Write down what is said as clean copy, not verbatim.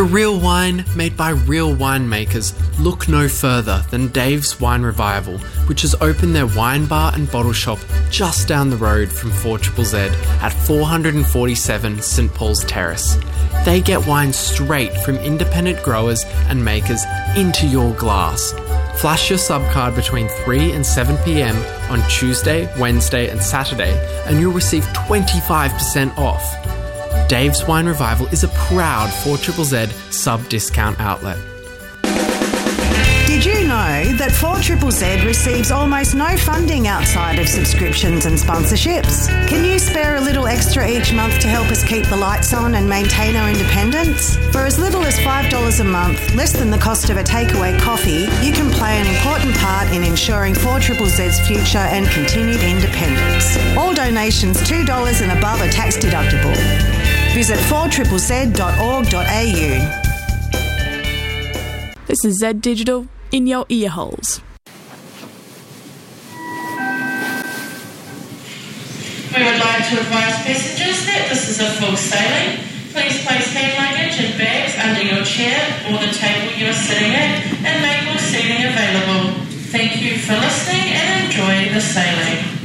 A real wine made by real winemakers. Look no further than Dave's Wine Revival, which has opened their wine bar and bottle shop just down the road from 4ZZZ at 447 St Paul's Terrace. They get wine straight from independent growers and makers into your glass. Flash your subcard between 3 and 7 p.m. on Tuesday, Wednesday and Saturday and you'll receive 25% off. Dave's Wine Revival is a proud 4ZZZ sub-discount outlet. Did you know that 4ZZZ receives almost no funding outside of subscriptions and sponsorships? Can you spare a little extra each month to help us keep the lights on and maintain our independence? For as little as $5 a month, less than the cost of a takeaway coffee, you can play an important part in ensuring 4ZZZ's future and continued independence. All donations $2 and above are tax deductible. Visit 4ZZZ.org.au. This is Z Digital in your ear holes. We would like to advise passengers that this is a full sailing. Please place hand luggage and bags under your chair or the table you are sitting at and make more seating available. Thank you for listening and enjoy the sailing.